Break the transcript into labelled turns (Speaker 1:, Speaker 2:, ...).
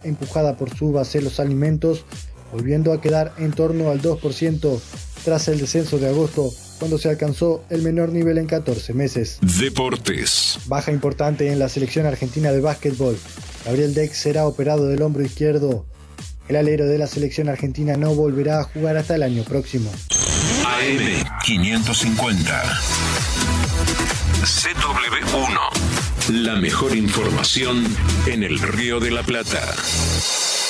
Speaker 1: empujada por subas en los alimentos, volviendo a quedar en torno al 2% tras el descenso de agosto, cuando se alcanzó el menor nivel en 14 meses.
Speaker 2: Deportes.
Speaker 1: Baja importante en la selección argentina de básquetbol. Gabriel Deck será operado del hombro izquierdo. El alero de la selección argentina no volverá a jugar hasta el año próximo.
Speaker 2: AM 550. CW1. La mejor información en el Río de la Plata.